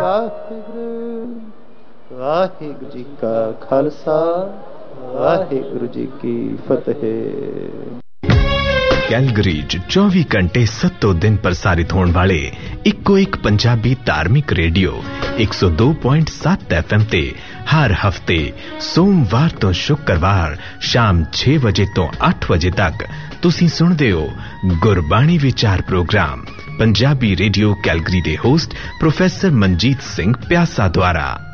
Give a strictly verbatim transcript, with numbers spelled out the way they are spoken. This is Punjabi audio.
ਵਾਹਿਗੁਰੂ ਵਾਹਿਗੁਰੂ ਜੀ ਕਾ ਖਾਲਸਾ ਵਾਹਿਗੁਰੂ ਜੀ ਕੀ ਫਤਿਹ। ਕੈਲਗਰੀ 'ਚ ਚੌਵੀ ਘੰਟੇ ਸੱਤੋਂ ਦਿਨ ਪ੍ਰਸਾਰਿਤ ਹੋਣ ਵਾਲੇ ਇੱਕੋ ਇੱਕ ਪੰਜਾਬੀ ਧਾਰਮਿਕ ਰੇਡੀਓ ਇੱਕ ਸੌ ਦੋ ਪੁਆਇੰਟ ਸੱਤ ਐਫ ਐਮ ਤੇ ਹਰ ਹਫਤੇ ਸੋਮਵਾਰ ਤੋਂ ਸ਼ੁੱਕਰਵਾਰ ਸ਼ਾਮ ਛੇ ਵਜੇ ਤੋਂ ਅੱਠ ਵਜੇ ਤੱਕ ਤੁਸੀਂ ਸੁਣਦੇ ਹੋ ਗੁਰਬਾਣੀ ਵਿਚਾਰ ਪ੍ਰੋਗਰਾਮ ਪੰਜਾਬੀ ਰੇਡੀਓ ਕੈਲਗਰੀ ਦੇ ਹੋਸਟ ਪ੍ਰੋਫੈਸਰ ਮਨਜੀਤ ਸਿੰਘ ਪਿਆਸਾ ਦੁਆਰਾ।